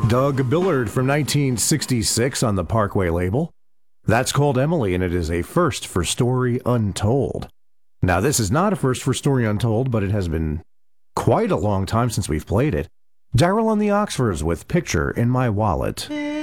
Doug Billard from 1966 on the Parkway label. That's called Emily, and it is a first for Story Untold. Now, this is not a first for Story Untold, but it has been quite a long time since we've played it. Daryl and the Oxfords with Picture in My Wallet.